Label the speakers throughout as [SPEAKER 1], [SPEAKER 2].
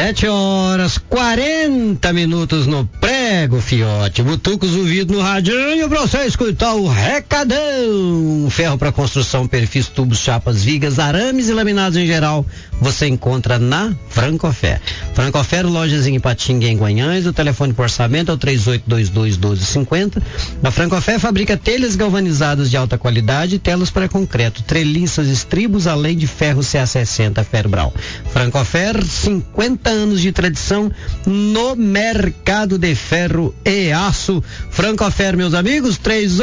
[SPEAKER 1] 7h40 no prego, fiote. Butuca os ouvidos no radinho pra você escutar o recadão. Ferro para construção, perfis, tubos, chapas, vigas, arames e laminados em geral. Você encontra na Francofé. Francofé, lojas em Ipatinga e em Guanhães. O telefone por orçamento é o 3822-1250. A Francofé fabrica telhas galvanizadas de alta qualidade e telas para concreto, treliças, estribos, além de ferro CA60 Ferbral. Francofé, 50 anos de tradição no mercado de ferro e aço. Francofer, meus amigos,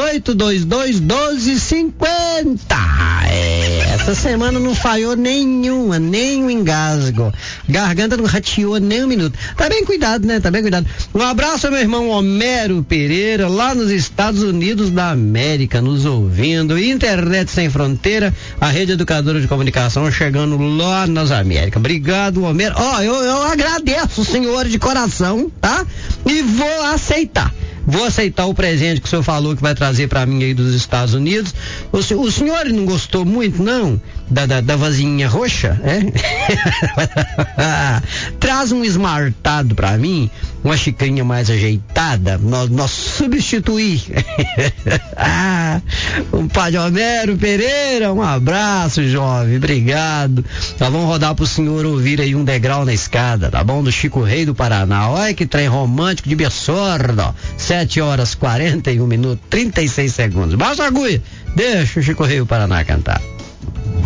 [SPEAKER 1] 3822-1250. Essa semana não falhou nenhum engasgo. Garganta não rateou nem um minuto. Tá bem cuidado, né? Tá bem cuidado. Um abraço ao meu irmão Homero Pereira, lá nos Estados Unidos da América, nos ouvindo. Internet Sem Fronteira, a rede educadora de comunicação chegando lá nas Américas. Obrigado, Homero. Eu agradeço o senhor de coração, tá? E vou aceitar o presente que o senhor falou que vai trazer pra mim aí dos Estados Unidos. O senhor não gostou muito, não? Da vasinha roxa, é? Traz um esmaltado pra mim, uma xicrinha mais ajeitada, nós substituir. O Padre Homero Pereira, um abraço, jovem, obrigado. Nós vamos rodar pro senhor ouvir aí Um Degrau na Escada, tá bom? Do Chico Rei do Paraná. Olha que trem romântico de absurdo. 7h41, 36 segundos. Baixa a agulha, deixa o Chico Rei do Paraná cantar.